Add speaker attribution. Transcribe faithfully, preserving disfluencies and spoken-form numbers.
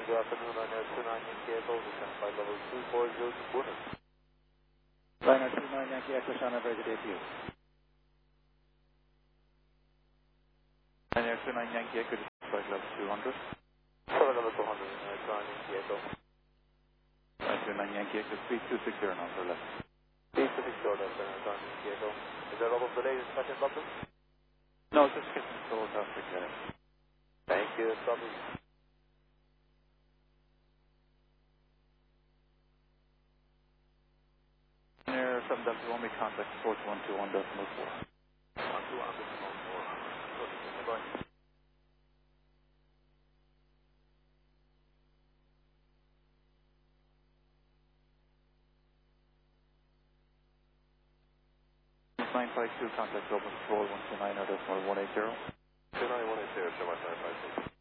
Speaker 1: good afternoon, Ryanair two nine Yankee Echo, descend flight level two four zero to Buenos.
Speaker 2: Ryanair two nine Yankee Echo, Shana, very good day to you. Ryanair two nine Yankee Echo, flight level two hundred.
Speaker 1: Flight level two hundred, Ryanair two nine Yankee Echo.
Speaker 2: Ryanair two nine Yankee Echo, speed two six zero, now for left.
Speaker 1: Speed two six zero, that's Ryanair two nine Yankee Echo. Is there a lot of delays in second problem?
Speaker 2: No, just getting told after uh,
Speaker 1: Thank you, sorry.
Speaker 2: Ryanair seven Delta Romeo, contact four two one two one decimal four.
Speaker 1: one two one decimal four. Bye-bye.
Speaker 2: nine five two, contact open control one two nine decimal one eight zero.
Speaker 1: two nine one eight zero, show my nine five two.